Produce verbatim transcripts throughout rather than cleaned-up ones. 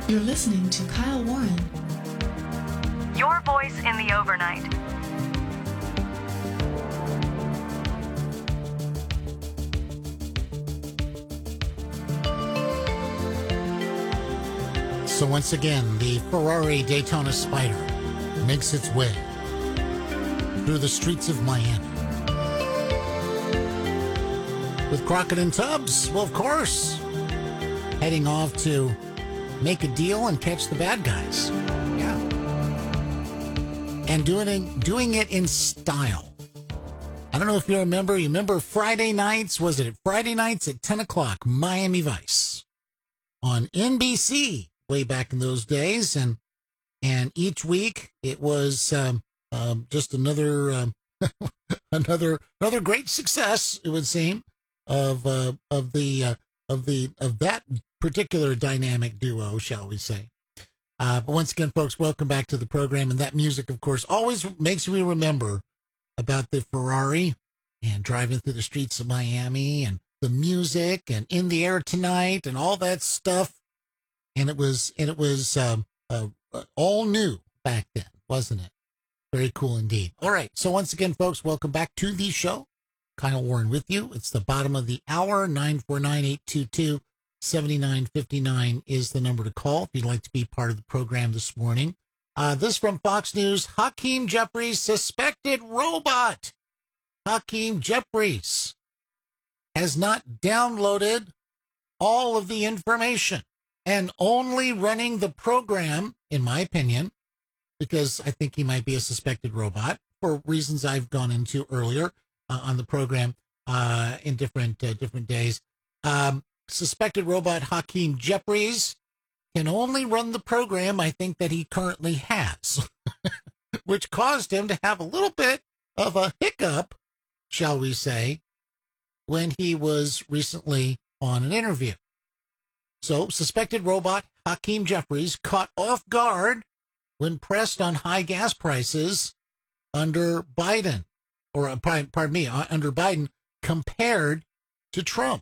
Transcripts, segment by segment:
You're listening to Kyle Warren. Your voice in the overnight. So once again, the Ferrari Daytona Spider makes its way through the streets of Miami. With Crockett and Tubbs, well, of course, heading off to make a deal and catch the bad guys. Yeah. And doing it, doing it in style. I don't know if you remember, you remember Friday nights, was it Friday nights at ten o'clock, Miami Vice on N B C way back in those days. And and each week it was um, um, just another, um, another, another great success, it would seem, of, uh, of the, uh, of the, of that particular dynamic duo, shall we say. Uh, but once again, folks, welcome back to the program. And that music, of course, always makes me remember about the Ferrari and driving through the streets of Miami and the music and In the Air Tonight and all that stuff. And it was, and it was, um, uh, all new back then, wasn't it? Very cool indeed. All right. So once again, folks, welcome back to the show. Kyle Warren with you. It's the bottom of the hour. nine four nine, eight two two, seven nine five nine is the number to call if you'd like to be part of the program this morning. Uh, this from Fox News. Hakeem Jeffries, suspected robot. Hakeem Jeffries has not downloaded all of the information and only running the program, in my opinion, because I think he might be a suspected robot for reasons I've gone into earlier uh, on the program uh, in different uh, different days. Um, suspected robot Hakeem Jeffries can only run the program I think that he currently has, which caused him to have a little bit of a hiccup, shall we say, when he was recently on an interview. So, suspected robot Hakeem Jeffries caught off guard when pressed on high gas prices under Biden, or uh, pardon me, under Biden compared to Trump.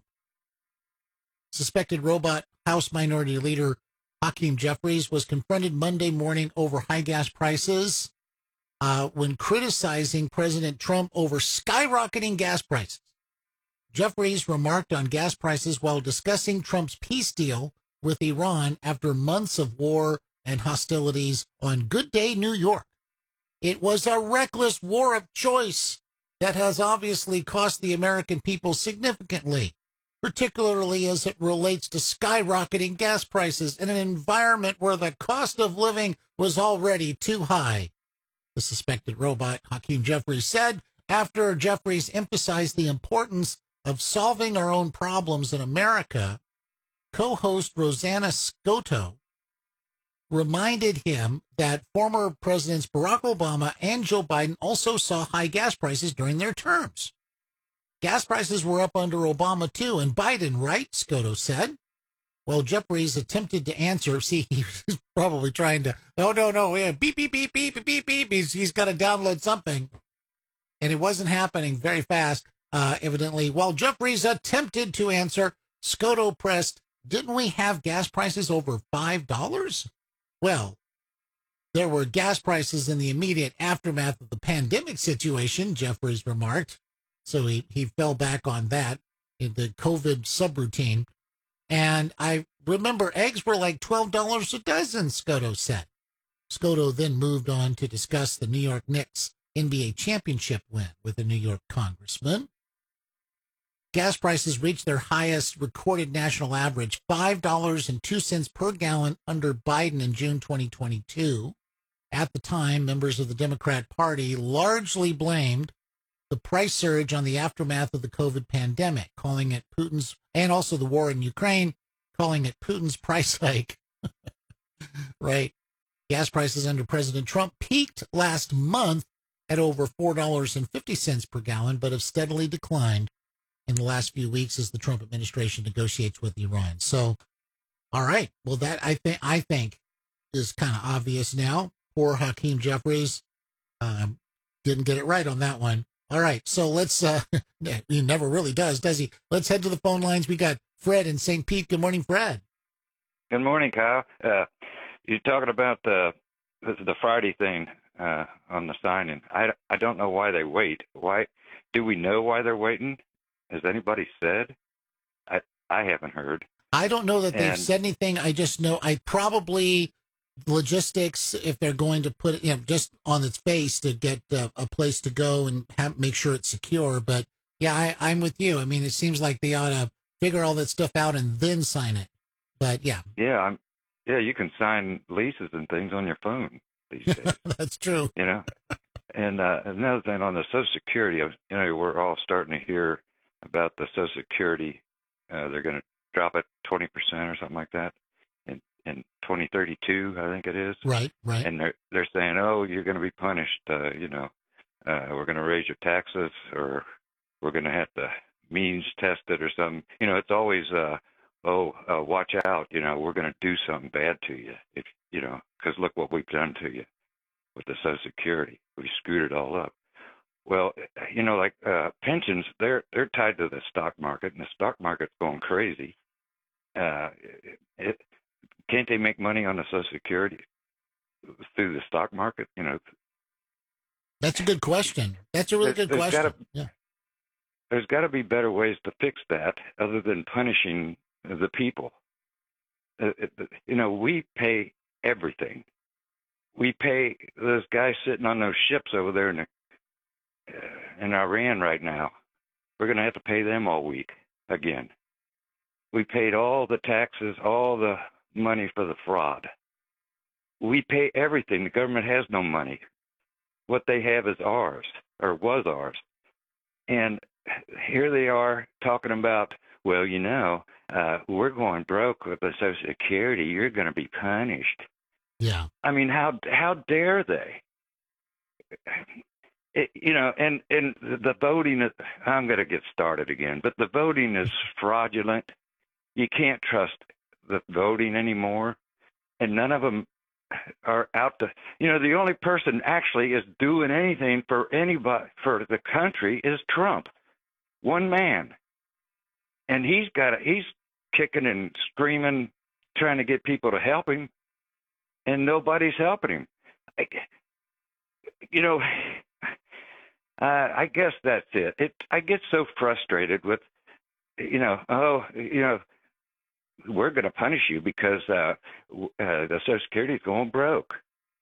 Suspected robot House Minority Leader Hakeem Jeffries was confronted Monday morning over high gas prices uh, when criticizing President Trump over skyrocketing gas prices. Jeffries remarked on gas prices while discussing Trump's peace deal with Iran after months of war and hostilities on Good Day, New York. It was a reckless war of choice that has obviously cost the American people significantly, particularly as it relates to skyrocketing gas prices in an environment where the cost of living was already too high, the suspected robot Hakeem Jeffries said after Jeffries emphasized the importance of solving our own problems in America. Co-host Rosanna Scotto reminded him that former Presidents Barack Obama and Joe Biden also saw high gas prices during their terms. Gas prices were up under Obama, too, and Biden, right? Scotto said. Well, Jeffries attempted to answer. See, he was probably trying to, no, no, no, yeah, beep, beep, beep, beep, beep, beep. He's, he's got to download something. And it wasn't happening very fast, uh, evidently. While Jeffries attempted to answer, Scotto pressed, didn't we have gas prices over five dollars? Well, there were gas prices in the immediate aftermath of the pandemic situation, Jeffries remarked. So he, he fell back on that in the COVID subroutine. And I remember eggs were like twelve dollars a dozen, Scotto said. Scotto then moved on to discuss the New York Knicks N B A championship win with a New York congressman. Gas prices reached their highest recorded national average, five dollars and two cents per gallon under Biden in June twenty twenty-two. At the time, members of the Democrat Party largely blamed the price surge on the aftermath of the COVID pandemic, calling it Putin's, and also the war in Ukraine, calling it Putin's price hike. Right. Gas prices under President Trump peaked last month at over four dollars and fifty cents per gallon, but have steadily declined in the last few weeks as the Trump administration negotiates with Iran. So, all right. Well, that I think, I think is kind of obvious now. Poor Hakeem Jeffries um, didn't get it right on that one. All right. So let's, uh, he never really does, does he? Let's head to the phone lines. We got Fred in Saint Pete. Good morning, Fred. Good morning, Kyle. Uh, you're talking about the the, the Friday thing uh, on the signing. I, I don't know why they wait. Why do we know why they're waiting? Has anybody said? I I haven't heard. I don't know that they've And- said anything. I just know I probably logistics, if they're going to put it, you know, just on its face to get uh, a place to go and have, make sure it's secure. But yeah, I, I'm with you. I mean, it seems like they ought to figure all that stuff out and then sign it. But yeah, Yeah, I'm. Yeah, you can sign leases and things on your phone these days. that's true. You know. And uh, another thing on the Social Security, you know, we're all starting to hear about the Social Security. Uh, they're going to drop it twenty percent or something like that in in twenty thirty-two, I think it is. Right, right. And they're they're saying, oh, you're going to be punished. Uh, you know, uh, we're going to raise your taxes, or we're going to have to means test it or something. You know, it's always, uh, oh, uh, watch out. You know, we're going to do something bad to you if you know, because look what we've done to you with the Social Security. We screwed it all up. Well, you know, like uh, pensions, they're they're tied to the stock market, and the stock market's going crazy. Uh, it, can't they make money on the Social Security through the stock market? You know, That's a good question. That's a really There's- good there's question. gotta- yeah. there's got to be better ways to fix that other than punishing the people. Uh, it, you know, we pay everything. We pay those guys sitting on those ships over there in the, uh, in Iran right now. We're going to have to pay them all week again. We paid all the taxes, all the money for the fraud. We pay everything. The government has no money. What they have is ours, or was ours. And here they are talking about, well, you know, uh, we're going broke with the Social Security. You're going to be punished. Yeah. I mean, how how dare they? It, you know, and and the voting is, I'm going to get started again, but the voting is fraudulent. You can't trust the voting anymore, and none of them are out to, you know, the only person actually is doing anything for anybody, for the country, is Trump. One man. And he's got, a, he's kicking and screaming, trying to get people to help him, and nobody's helping him. I, you know, uh, I guess that's it. It. I get so frustrated with, you know, oh, you know, we're going to punish you because uh, uh, the Social Security is going broke.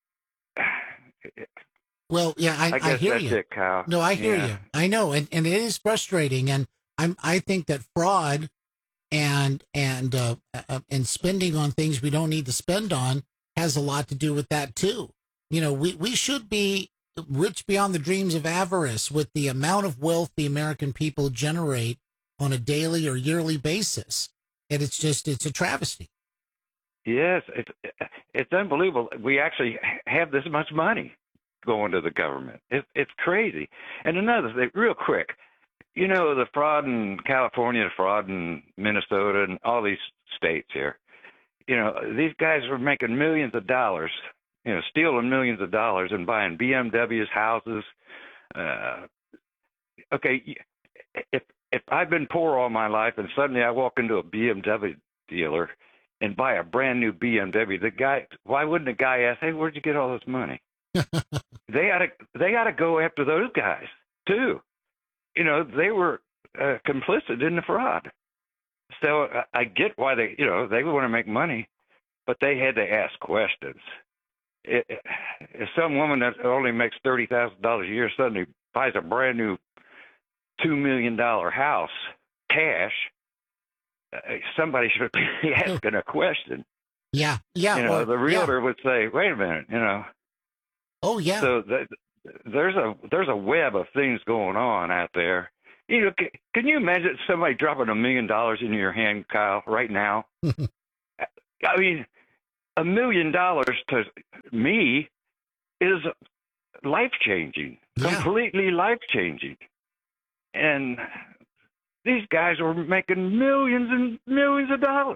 Well, yeah, I, I I, guess hear that's you. it, Kyle. No, I hear Yeah. you. I know, and, and it is frustrating. And I'm I think that fraud and and uh, uh, and spending on things we don't need to spend on has a lot to do with that too. You know, we we should be rich beyond the dreams of avarice with the amount of wealth the American people generate on a daily or yearly basis. And it's just it's a travesty. Yes, it's it's unbelievable. We actually have this much money going to the government. It, it's crazy. And another thing, real quick, you know, the fraud in California, the fraud in Minnesota, and all these states here. You know, these guys were making millions of dollars, you know, stealing millions of dollars and buying B M Ws, houses. Uh, okay, if if I've been poor all my life and suddenly I walk into a B M W dealer and buy a brand new B M W, the guy, why wouldn't the guy ask, hey, where'd you get all this money? They ought to, they ought to go after those guys too. You know, they were uh, complicit in the fraud. So uh, I get why they, you know, they want to make money, but they had to ask questions. It, it, if some woman that only makes thirty thousand dollars a year suddenly buys a brand new two million dollar house cash, uh, somebody should be asking a question. Yeah, yeah. You know, or- the realtor yeah. would say, "Wait a minute," you know. Oh, yeah. So th- there's a there's a web of things going on out there. You know, can, can you imagine somebody dropping a million dollars in your hand, Kyle, right now? I mean, a million dollars to me is life changing, Yeah. completely life changing. And these guys were making millions and millions of dollars.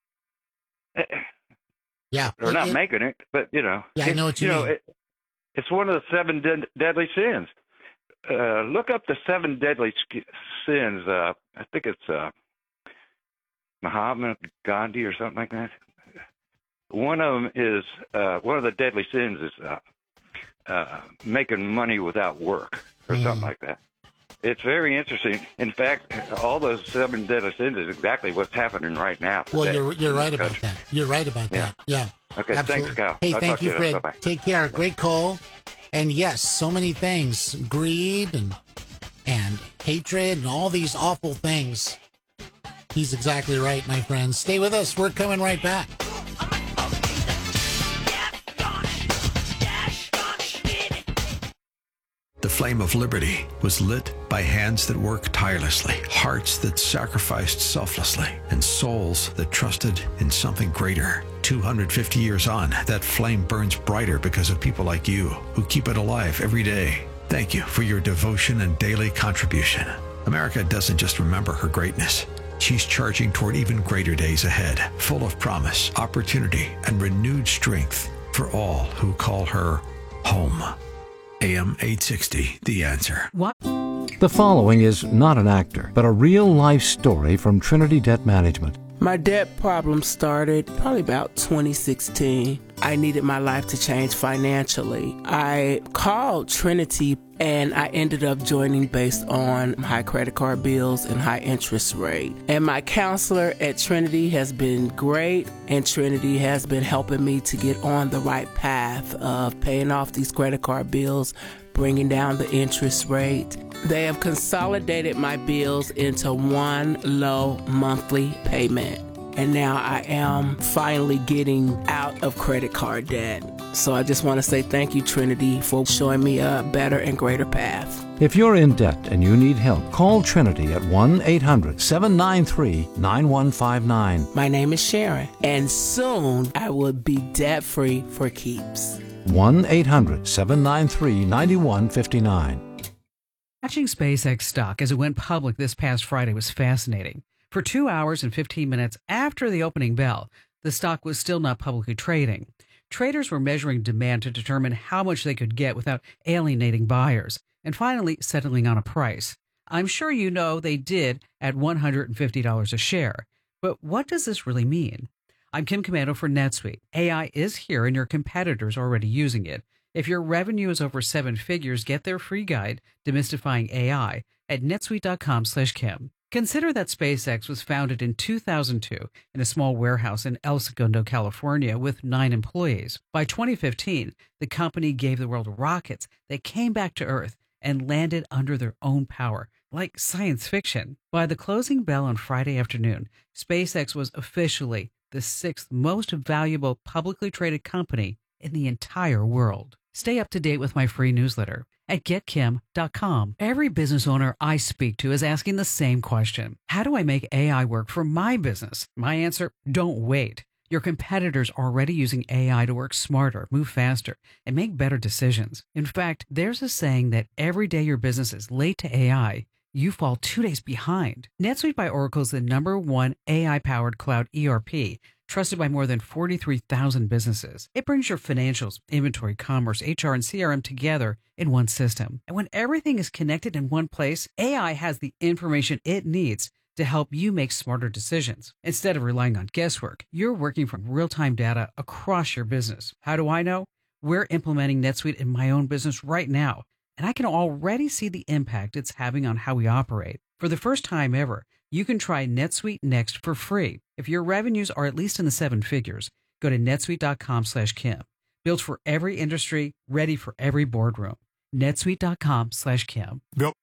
yeah. They're It- not it- making it, but you know, Yeah, I know what you know, mean. it, it's one of the seven de- deadly sins. Uh, look up the seven deadly sk- sins. Uh, I think it's uh, Muhammad Gandhi or something like that. one of them is uh, one of the deadly sins is uh, uh, making money without work or Mm. something like that. It's very interesting. In fact, all those seven deadly sins is exactly what's happening right now. Well, today you're you're in right the about country. that. You're right about Yeah. that. Yeah. Okay, Absolutely. thanks, Kyle. Hey, I'll thank talk to you, you Fred. later. Bye-bye. Take care. Great call. And yes, so many things, greed and and hatred and all these awful things. He's exactly right, my friends. Stay with us. We're coming right back. The flame of liberty was lit by hands that worked tirelessly, hearts that sacrificed selflessly, and souls that trusted in something greater. two hundred fifty years on, that flame burns brighter because of people like you who keep it alive every day. Thank you for your devotion and daily contribution. America doesn't just remember her greatness. She's charging toward even greater days ahead, full of promise, opportunity, and renewed strength for all who call her home. A M eight sixty, The Answer. What? The following is not an actor, but a real-life story from Trinity Debt Management. My debt problem started probably about twenty sixteen. I needed my life to change financially. I called Trinity and I ended up joining based on high credit card bills and high interest rate. And my counselor at Trinity has been great, and Trinity has been helping me to get on the right path of paying off these credit card bills, bringing down the interest rate. They have consolidated my bills into one low monthly payment. And now I am finally getting out of credit card debt. So I just want to say thank you, Trinity, for showing me a better and greater path. If you're in debt and you need help, call Trinity at one eight hundred seven nine three nine one five nine. My name is Sharon, and soon I will be debt-free for keeps. one eight hundred seven nine three nine one five nine. Watching SpaceX stock as it went public this past Friday was fascinating. For two hours and fifteen minutes after the opening bell, the stock was still not publicly trading. Traders were measuring demand to determine how much they could get without alienating buyers, and finally settling on a price. I'm sure you know they did at one hundred fifty dollars a share. But what does this really mean? I'm Kim Komando for NetSuite. A I is here and your competitors are already using it. If your revenue is over seven figures, get their free guide, Demystifying A I, at netsuite.com slash Kim. Consider that SpaceX was founded in two thousand two in a small warehouse in El Segundo, California, with nine employees. By twenty fifteen, the company gave the world rockets that came back to Earth and landed under their own power, like science fiction. By the closing bell on Friday afternoon, SpaceX was officially the sixth most valuable publicly traded company in the entire world. Stay up to date with my free newsletter at get kim dot com. Every business owner I speak to is asking the same question. How do I make A I work for my business? My answer, don't wait. Your competitors are already using A I to work smarter, move faster, and make better decisions. In fact, there's a saying that every day your business is late to A I, you fall two days behind. NetSuite by Oracle is the number one A I-powered cloud E R P, trusted by more than forty-three thousand businesses. It brings your financials, inventory, commerce, H R, and C R M together in one system. And when everything is connected in one place, A I has the information it needs to help you make smarter decisions. Instead of relying on guesswork, you're working from real-time data across your business. How do I know? We're implementing NetSuite in my own business right now, and I can already see the impact it's having on how we operate. For the first time ever, you can try NetSuite Next for free. If your revenues are at least in the seven figures, go to netsuite.com slash Kim. Built for every industry, ready for every boardroom. netsuite.com slash Kim. Yep.